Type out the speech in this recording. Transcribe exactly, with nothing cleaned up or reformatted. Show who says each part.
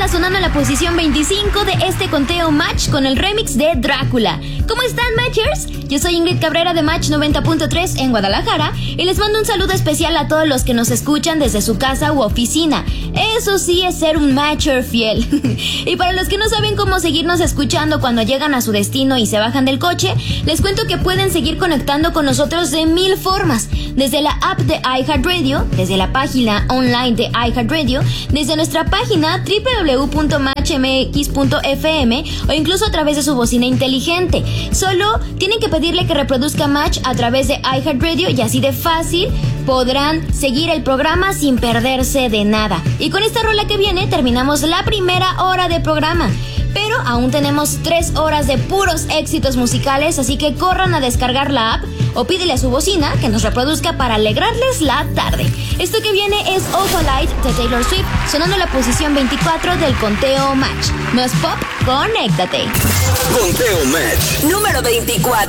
Speaker 1: sonando en la posición veinticinco de este conteo Match con el remix de Drácula. ¿Cómo están, Matchers? Yo soy Ingrid Cabrera de Match noventa punto tres en Guadalajara y les mando un saludo especial a todos los que nos escuchan desde su casa u oficina. Eso sí es ser un Matcher fiel. Y para los que no saben cómo seguirnos escuchando cuando llegan a su destino y se bajan del coche, les cuento que pueden seguir conectando con nosotros de mil formas. Desde la app de iHeartRadio, desde la página online de iHeartRadio, desde nuestra página doble u doble u doble u punto match m x punto f m o incluso a través de su bocina inteligente. Solo tienen que pedirle que reproduzca Match a través de iHeartRadio y así de fácil podrán seguir el programa sin perderse de nada. Y con esta rola que viene terminamos la primera hora de programa. Pero aún tenemos tres horas de puros éxitos musicales, así que corran a descargar la app o pídele a su bocina que nos reproduzca para alegrarles la tarde. Esto que viene es Ojo Light de Taylor Swift, sonando en la posición veinticuatro del conteo Match. No es pop, conéctate.
Speaker 2: Conteo Match número veinticuatro.